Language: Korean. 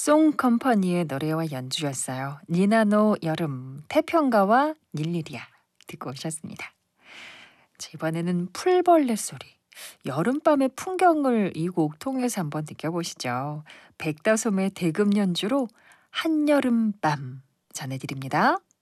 송컴퍼니의 노래와 연주였어요. 니나노 여름, 태평가와 닐리리아 듣고 오셨습니다. 자, 이번에는 풀벌레 소리. 여름밤의 풍경을 이 곡 통해서 한번 느껴보시죠. 백다솜의 대금 연주로 한여름밤 전해드립니다.